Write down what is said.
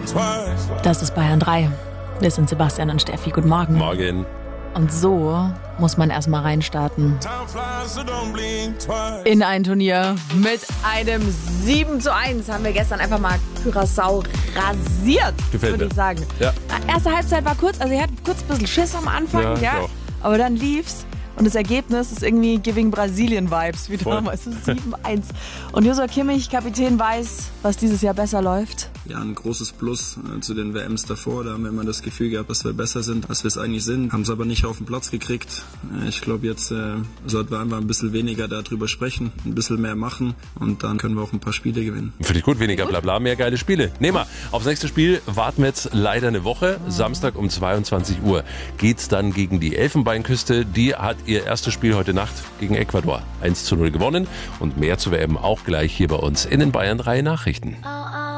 Das ist Bayern 3. Wir sind Sebastian und Steffi. Guten Morgen. Morgen. Und so muss man erstmal reinstarten in ein Turnier mit einem 7:1. Haben wir gestern einfach mal Curaçao rasiert, würde ich sagen. Ja. Erste Halbzeit war kurz, also ihr hattet kurz ein bisschen Schiss am Anfang, ja, aber dann lief's. Und das Ergebnis ist irgendwie giving Brasilien-Vibes, wie damals, 7:1. Und Joshua Kimmich, Kapitän, weiß, was dieses Jahr besser läuft. Ja, ein großes Plus zu den WMs davor. Da haben wir immer das Gefühl gehabt, dass wir besser sind, als wir es eigentlich sind. Haben es aber nicht auf den Platz gekriegt. Ich glaube, jetzt sollten wir einfach ein bisschen weniger darüber sprechen, ein bisschen mehr machen und dann können wir auch ein paar Spiele gewinnen. Finde ich gut, weniger Blabla, mehr geile Spiele. Nehmen wir. Aufs nächste Spiel warten wir jetzt leider eine Woche. Samstag um 22 Uhr geht's dann gegen die Elfenbeinküste. Die hat ihr erstes Spiel heute Nacht gegen Ecuador 1:0 gewonnen. Und mehr zur WM auch gleich hier bei uns in den Bayern 3 Nachrichten.